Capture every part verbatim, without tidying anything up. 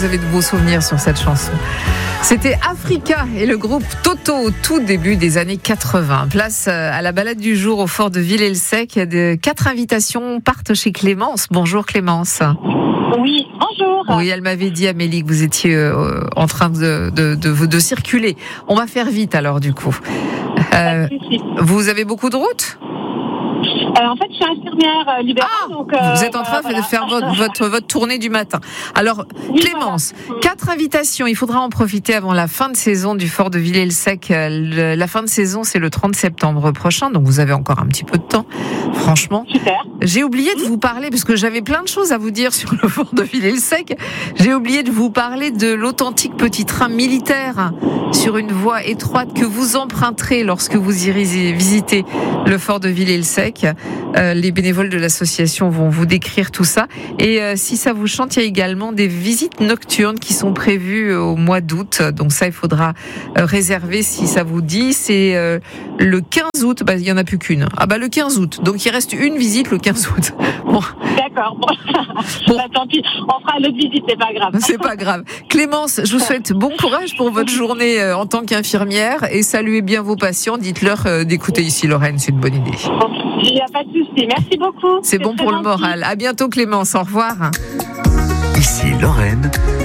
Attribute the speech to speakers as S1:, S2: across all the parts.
S1: vous avez de beaux souvenirs sur cette chanson. C'était Africa et le groupe Toto au tout début des années quatre-vingts. Place à la balade du jour au fort de Villers-le-Sec. De quatre invitations partent chez Clémence. Bonjour Clémence.
S2: Oui, bonjour.
S1: Oui, elle m'avait dit, Amélie, que vous étiez euh, en train de, de, de, de circuler. On va faire vite alors du coup. Euh, vous avez beaucoup de routes ?
S2: Euh, en fait, je suis infirmière euh, libérale. Ah, donc, euh,
S1: vous êtes en train euh, voilà. de faire votre, votre, votre tournée du matin. Alors, oui, Clémence, voilà. quatre invitations. Il faudra en profiter avant la fin de saison du fort de Villers-le-Sec. Le, la fin de saison, c'est le trente septembre prochain, donc vous avez encore un petit peu de temps. Franchement,
S2: super.
S1: J'ai oublié de vous parler, parce que j'avais plein de choses à vous dire sur le fort de Villers-le-Sec. J'ai oublié de vous parler de l'authentique petit train militaire sur une voie étroite que vous emprunterez lorsque vous irez visiter le fort de Villers-le-Sec. Euh, les bénévoles de l'association vont vous décrire tout ça. Et euh, si ça vous chante, il y a également des visites nocturnes qui sont prévues au mois d'août. Donc ça, il faudra euh, réserver si ça vous dit. C'est euh, le quinze août. Bah, il n'y en a plus qu'une. Ah bah le quinze août. Donc il reste une visite le quinze août. Bon.
S2: D'accord. Bon. Bon. Bah, tant pis. On fera l'autre visite, c'est pas grave.
S1: C'est pas grave. Clémence, je vous souhaite bon courage pour votre journée euh, en tant qu'infirmière et saluez bien vos patients. Dites-leur euh, d'écouter Ici Lorraine, c'est une bonne idée.
S2: Il n'y a pas de souci. Merci beaucoup.
S1: C'est, c'est bon pour gentil. Le moral. À bientôt Clémence. Au revoir.
S3: Ici Lorraine.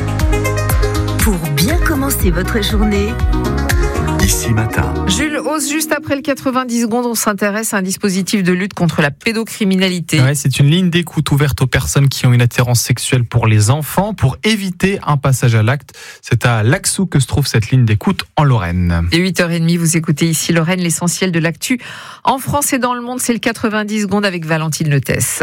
S4: Pour bien commencer votre journée.
S3: Ici Matin.
S1: Jules Hauss, juste après le quatre-vingt-dix secondes, on s'intéresse à un dispositif de lutte contre la pédocriminalité.
S5: Ouais, c'est une ligne d'écoute ouverte aux personnes qui ont une attirance sexuelle pour les enfants pour éviter un passage à l'acte. C'est à Laxou que se trouve cette ligne d'écoute en Lorraine.
S1: Et huit heures trente, vous écoutez Ici Lorraine, l'essentiel de l'actu. En France et dans le monde, c'est le quatre-vingt-dix secondes avec Valentine Letès.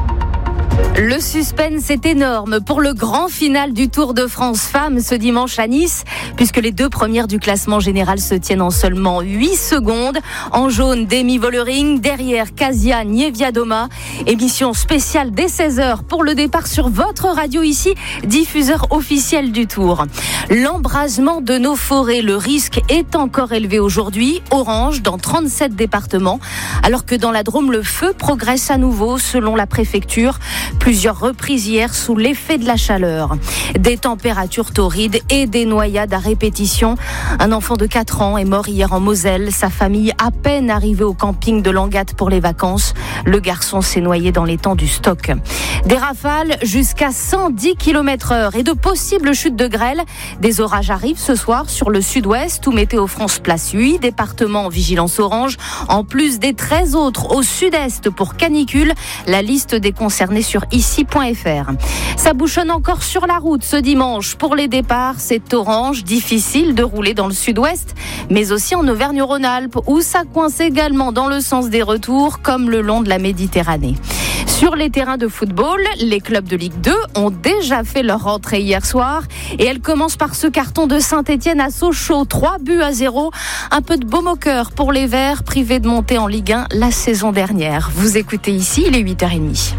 S6: Le suspense est énorme pour le grand final du Tour de France Femmes ce dimanche à Nice, puisque les deux premières du classement général se tiennent en seulement huit secondes. En jaune, Demi Vollering, derrière Kasia Niewiadoma. Émission spéciale dès seize heures pour le départ sur votre radio ici, diffuseur officiel du Tour. L'embrasement de nos forêts, le risque est encore élevé aujourd'hui, orange dans trente-sept départements, alors que dans la Drôme, le feu progresse à nouveau selon la préfecture. Plusieurs reprises hier sous l'effet de la chaleur. Des températures torrides et des noyades à répétition. Un enfant de quatre ans est mort hier en Moselle. Sa famille à peine arrivée au camping de Langatte pour les vacances. Le garçon s'est noyé dans l'étang du Stock. Des rafales jusqu'à cent dix kilomètres heure et de possibles chutes de grêle. Des orages arrivent ce soir sur le sud-ouest où Météo France place huit départements en vigilance orange. En plus des treize autres au sud-est pour canicule. La liste des concernés sur ici point f r. Ça bouchonne encore sur la route ce dimanche. Pour les départs, c'est orange, difficile de rouler dans le sud-ouest, mais aussi en Auvergne-Rhône-Alpes, où ça coince également dans le sens des retours, comme le long de la Méditerranée. Sur les terrains de football, les clubs de Ligue deux ont déjà fait leur rentrée hier soir et elle commence par ce carton de Saint-Etienne à Sochaux, trois buts à zéro. Un peu de baume au cœur pour les Verts, privés de monter en Ligue un la saison dernière. Vous écoutez ici, il est huit heures trente.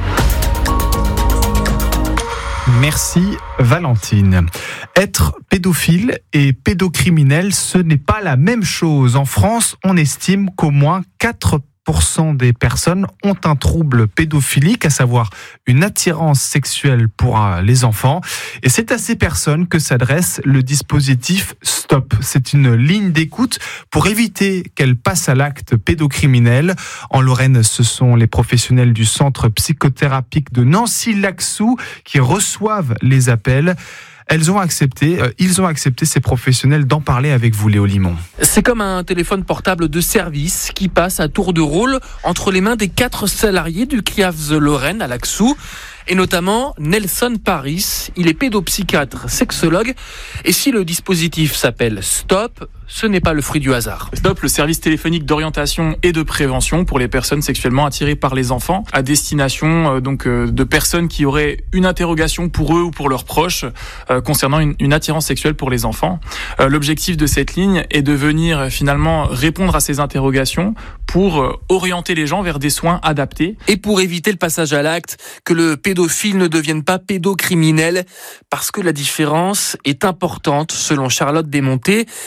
S5: Merci Valentine. Être pédophile et pédocriminel, ce n'est pas la même chose. En France, on estime qu'au moins quatre pour cent des personnes ont un trouble pédophilique, à savoir une attirance sexuelle pour les enfants. Et c'est à ces personnes que s'adresse le dispositif STOP. C'est une ligne d'écoute pour éviter qu'elles passent à l'acte pédocriminel. En Lorraine, ce sont les professionnels du centre psychothérapique de Nancy-Laxou qui reçoivent les appels. Elles ont accepté, euh, ils ont accepté, ces professionnels, d'en parler avec vous, Léo Limon.
S7: C'est comme un téléphone portable de service qui passe à tour de rôle entre les mains des quatre salariés du C R I A F S Lorraine à Laxou. Et notamment Nelson Paris, il est pédopsychiatre, sexologue. Et si le dispositif s'appelle STOP, ce n'est pas le fruit du hasard.
S8: STOP, le service téléphonique d'orientation et de prévention pour les personnes sexuellement attirées par les enfants, à destination euh, donc euh, de personnes qui auraient une interrogation pour eux ou pour leurs proches euh, concernant une, une attirance sexuelle pour les enfants. Euh, l'objectif de cette ligne est de venir euh, finalement répondre à ces interrogations pour euh, orienter les gens vers des soins adaptés.
S7: Et pour éviter le passage à l'acte, que le pédophile ne devienne pas pédocriminel, parce que la différence est importante selon Charlotte Desmontés. Elle est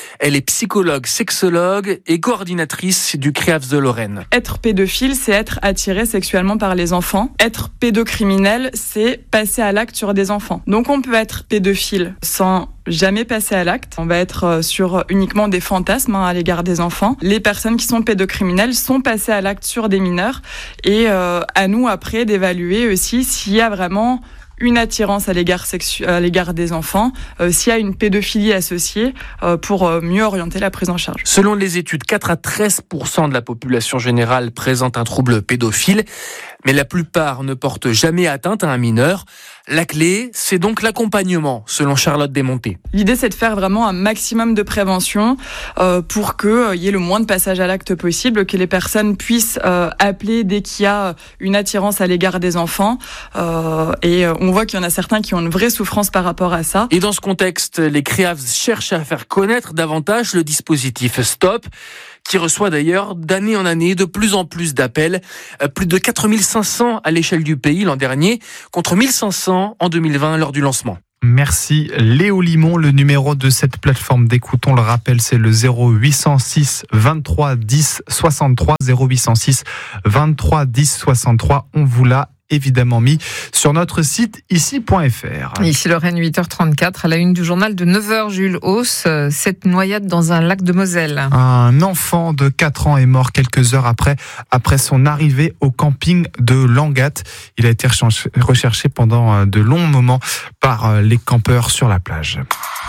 S7: psychologue, sexologue et coordinatrice du CREAFS de Lorraine.
S9: Être pédophile, c'est être attiré sexuellement par les enfants. Être pédocriminel, c'est passer à l'acte sur des enfants. Donc on peut être pédophile sans jamais passer à l'acte. On va être sur uniquement des fantasmes hein, à l'égard des enfants. Les personnes qui sont pédocriminelles sont passées à l'acte sur des mineurs et euh, à nous après d'évaluer aussi s'il y a vraiment une attirance à l'égard, sexu- à l'égard des enfants, euh, s'il y a une pédophilie associée euh, pour euh, mieux orienter la prise en charge.
S7: Selon les études, quatre à treize pour cent de la population générale présente un trouble pédophile, mais la plupart ne portent jamais atteinte à un mineur. La clé, c'est donc l'accompagnement, selon Charlotte Desmontés.
S9: L'idée, c'est de faire vraiment un maximum de prévention euh, pour qu'il euh, y ait le moins de passage à l'acte possible, que les personnes puissent euh, appeler dès qu'il y a une attirance à l'égard des enfants. Euh, et euh, on voit qu'il y en a certains qui ont une vraie souffrance par rapport à ça.
S7: Et dans ce contexte, les CREAFS cherchent à faire connaître davantage le dispositif Stop, qui reçoit d'ailleurs d'année en année de plus en plus d'appels. Plus de quatre mille cinq cents à l'échelle du pays l'an dernier, contre mille cinq cents en deux mille vingt lors du lancement.
S5: Merci Léo Limon. Le numéro de cette plateforme d'écoute, on le rappelle, c'est le zéro huit cent six vingt-trois dix soixante-trois. zéro huit cent six vingt-trois dix soixante-trois. On vous l'a évidemment mis sur notre site ici point f r.
S1: Ici Lorraine, huit heures trente-quatre, à la une du journal de neuf heures, Jules Hauss, cette noyade dans un lac de Moselle.
S5: Un enfant de quatre ans est mort quelques heures après, après son arrivée au camping de Langat. Il a été recherché pendant de longs moments par les campeurs sur la plage.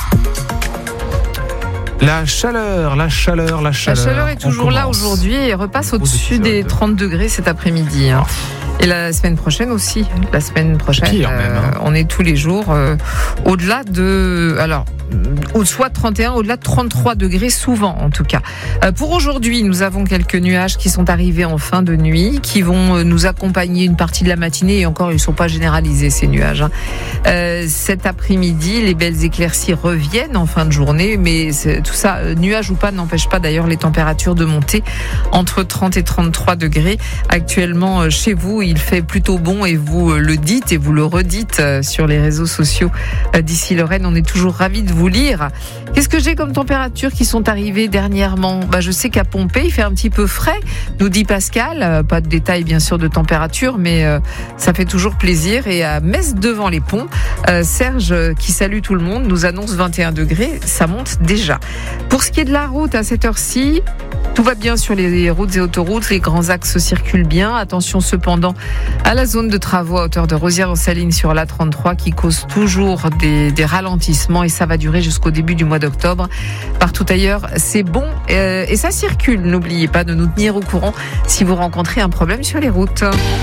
S5: La chaleur, la chaleur, la chaleur.
S1: La chaleur est toujours là aujourd'hui et repasse au-dessus des trente degrés cet après-midi. Hein. Et la semaine prochaine aussi. La semaine prochaine,
S5: Pire même, hein.
S1: euh, on est tous les jours euh, au-delà de, alors, soit trente et un, au-delà de trente-trois degrés, souvent en tout cas. Euh, pour aujourd'hui, nous avons quelques nuages qui sont arrivés en fin de nuit, qui vont nous accompagner une partie de la matinée, et encore, ils ne sont pas généralisés ces nuages. Hein. Euh, cet après-midi, les belles éclaircies reviennent en fin de journée, mais c'est, tout ça, euh, nuages ou pas, n'empêche pas d'ailleurs les températures de monter entre trente et trente-trois degrés. Actuellement, euh, chez vous, il fait plutôt bon et vous le dites et vous le redites sur les réseaux sociaux d'ici Lorraine. On est toujours ravis de vous lire. Qu'est-ce que j'ai comme températures qui sont arrivées dernièrement ? Bah, je sais qu'à Pompée, il fait un petit peu frais, nous dit Pascal. Pas de détails bien sûr de température, mais euh, ça fait toujours plaisir. Et à Metz devant les ponts, euh, Serge, qui salue tout le monde, nous annonce vingt et un degrés. Ça monte déjà. Pour ce qui est de la route, à cette heure-ci, tout va bien sur les routes et autoroutes. Les grands axes circulent bien. Attention cependant à la zone de travaux à hauteur de Rosières-en-Saline sur l'A trente-trois qui cause toujours des, des ralentissements et ça va durer jusqu'au début du mois d'octobre. Partout ailleurs, c'est bon euh, et ça circule. N'oubliez pas de nous tenir au courant si vous rencontrez un problème sur les routes.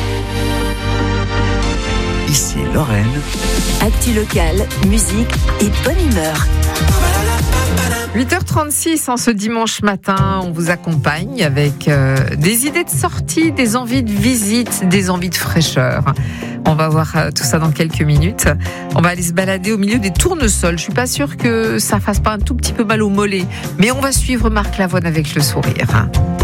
S3: Ici Lorraine.
S4: Actu locale, musique et bonne humeur.
S1: huit heures trente-six en ce dimanche matin, on vous accompagne avec euh, des idées de sortie, des envies de visite, des envies de fraîcheur. On va voir euh, tout ça dans quelques minutes. On va aller se balader au milieu des tournesols. Je suis pas sûre que ça fasse pas un tout petit peu mal au mollet, mais on va suivre Marc Lavoine avec le sourire.